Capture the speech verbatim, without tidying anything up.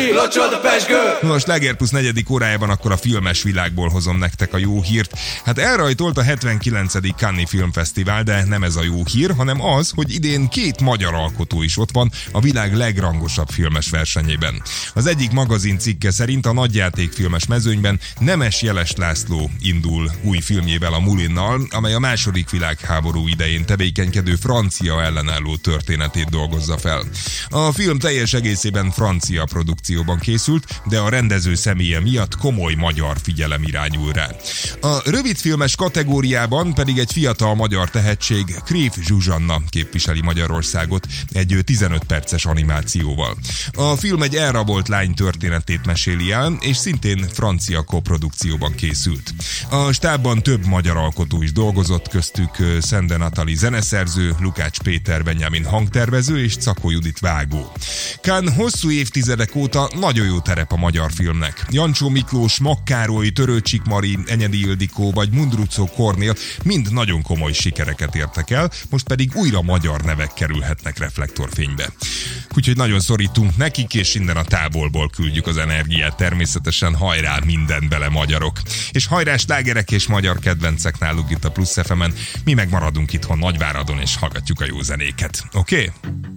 Locsod a pezsgő! No, a Sláger Plusz negyedik órájában akkor a filmes világból hozom nektek a jó hírt. Hát elrajtolt a hetvenkilencedik Cannes Filmfesztivál, de nem ez a jó hír, hanem az, hogy idén két magyar alkotó is ott van a világ legrangosabb filmes versenyében. Az egyik magazin cikke szerint a nagyjátékfilmes mezőnyben Nemes Jeles László indul új filmjével, a Moulinnal, amely a második világháború idején tevékenykedő francia ellenálló történetét dolgozza fel. A film teljes egészében francia produkcióban készült, de a rendező személye miatt komoly magyar figyelem irányul rá. A rövidfilmes kategóriában pedig egy fiatal magyar tehetség, Kréf Zsuzsanna képviseli Magyarországot egy tizenöt perces animációval. A film egy elrabolt lány történetét meséli el, és szintén francia koprodukcióban készült. A stábban több magyar alkotó is dolgozott, köztük Szende Natali zeneszerző, Lukács Péter Benjamin hangtervező és Czakó Judit vágó. Cannes hosszú évtizedek óta nagyon jó terep a magyar filmnek. Jancsó Miklós, Makkároly, Törőcsik Mari, Enyedi Ildikó vagy Mundruczó Kornél mind nagyon komoly sikereket értek el, most pedig újra magyar nevek kerülhetnek reflektorfénybe. Úgyhogy nagyon szorítunk nekik, és innen a távolból küldjük az energiát, természetesen hajrá minden bele magyarok. És hajrá slágerek és magyar kedvencek náluk itt a Plusz ef emen, mi meg maradunk itthon Nagyváradon és hallgatjuk a jó zenéket. Oké? Okay?